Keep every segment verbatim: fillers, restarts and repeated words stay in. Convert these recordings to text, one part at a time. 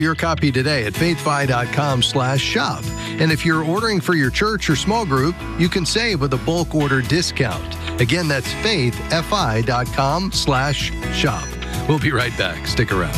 Your copy today at faithfi.com slash shop. And if you're ordering for your church or small group, you can save with a bulk order discount. Again, that's faithfi.com slash shop. We'll be right back. Stick around.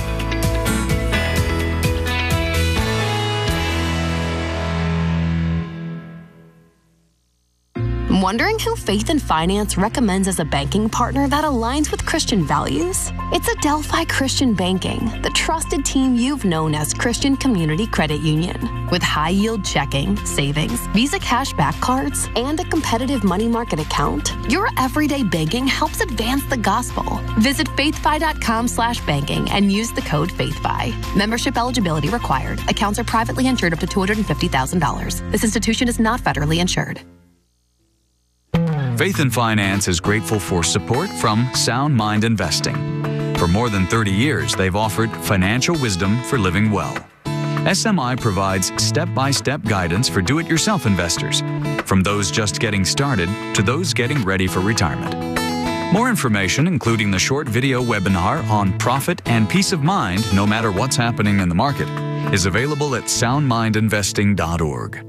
Wondering who Faith and Finance recommends as a banking partner that aligns with Christian values? It's Adelphi Christian Banking, the trusted team you've known as Christian Community Credit Union. With high-yield checking, savings, Visa cashback cards, and a competitive money market account, your everyday banking helps advance the gospel. Visit faithfi.com slash banking and use the code FaithFi. Membership eligibility required. Accounts are privately insured up to two hundred fifty thousand dollars. This institution is not federally insured. Faith and Finance is grateful for support from Sound Mind Investing. For more than thirty years, they've offered financial wisdom for living well. S M I provides step-by-step guidance for do-it-yourself investors, from those just getting started to those getting ready for retirement. More information, including the short video webinar on profit and peace of mind no matter what's happening in the market, is available at sound mind investing dot org.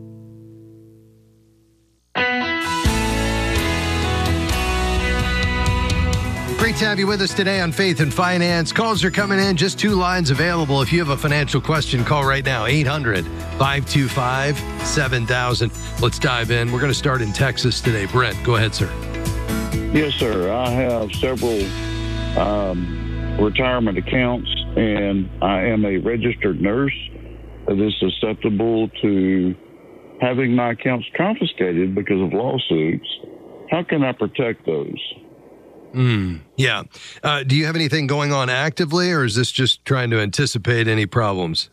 Great to have you with us today on Faith and Finance. Calls are coming in, just two lines available. If you have a financial question, call right now, eight hundred, five two five, seven thousand. Let's dive in. We're going to start in Texas today. Brent, go ahead, sir. Yes, sir. I have several um, retirement accounts, and I am a registered nurse that is susceptible to having my accounts confiscated because of lawsuits. How can I protect those? Mm, yeah. Uh, do you have anything going on actively, or is this just trying to anticipate any problems?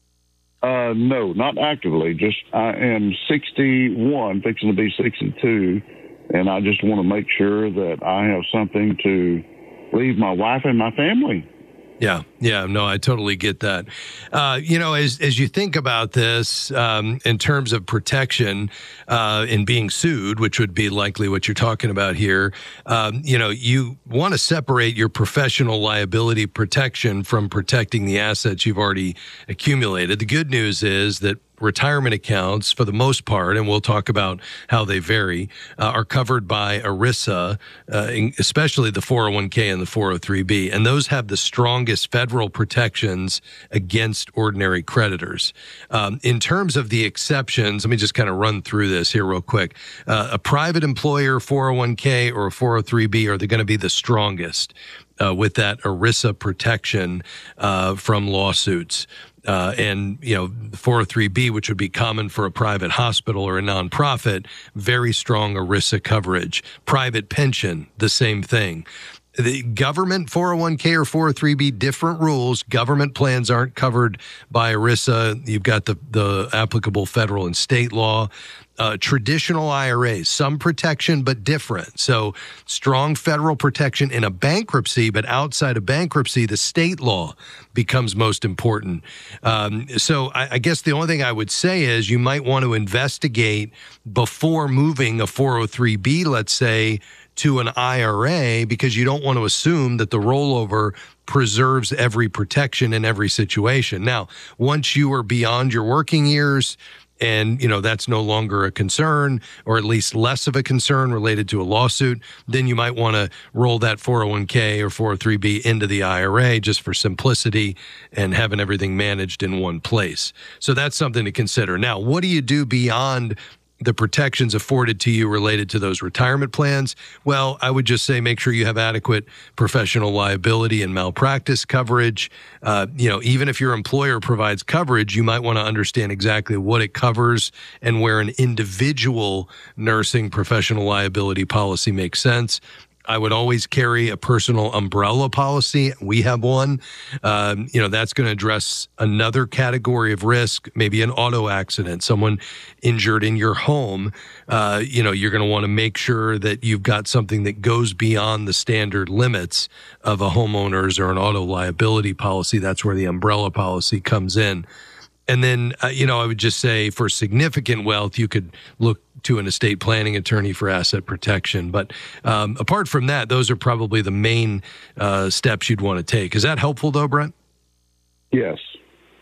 Uh, no, not actively. Just I am sixty-one, fixing to be sixty-two, and I just want to make sure that I have something to leave my wife and my family. Yeah, yeah, no, I totally get that. Uh, you know, as as you think about this um, in terms of protection uh, and being sued, which would be likely what you're talking about here, um, you know, you want to separate your professional liability protection from protecting the assets you've already accumulated. The good news is that retirement accounts, for the most part, and we'll talk about how they vary, uh, are covered by ERISA, uh, especially the four oh one k and the four oh three b. And those have the strongest federal protections against ordinary creditors. Um, in terms of the exceptions, let me just kind of run through this here real quick. Uh, a private employer four oh one k or a four oh three b are going to be the strongest uh, with that ERISA protection uh, from lawsuits. Uh, and, you know, four oh three b, which would be common for a private hospital or a nonprofit, very strong ERISA coverage. Private pension, the same thing. The government four oh one k or four oh three b, different rules. Government plans aren't covered by ERISA. You've got the, the applicable federal and state law. Uh, traditional I R As, some protection, but different. So strong federal protection in a bankruptcy, but outside of bankruptcy, the state law becomes most important. Um, so I, I guess the only thing I would say is you might want to investigate before moving a four oh three b, let's say, to an I R A, because you don't want to assume that the rollover preserves every protection in every situation. Now, once you are beyond your working years, and, you know, that's no longer a concern, or at least less of a concern related to a lawsuit, then you might want to roll that four oh one k or four oh three b into the I R A just for simplicity and having everything managed in one place. So that's something to consider. Now, what do you do beyond the protections afforded to you related to those retirement plans? Well, I would just say make sure you have adequate professional liability and malpractice coverage. Uh, you know, even if your employer provides coverage, you might want to understand exactly what it covers and where an individual nursing professional liability policy makes sense. I would always carry a personal umbrella policy. We have one. Um, you know, that's going to address another category of risk, maybe an auto accident, someone injured in your home. Uh, you know, you're going to want to make sure that you've got something that goes beyond the standard limits of a homeowner's or an auto liability policy. That's where the umbrella policy comes in. And then, uh, you know, I would just say for significant wealth, you could look to an estate planning attorney for asset protection. But um, apart from that, those are probably the main uh, steps you'd want to take. Is that helpful, though, Brent? Yes.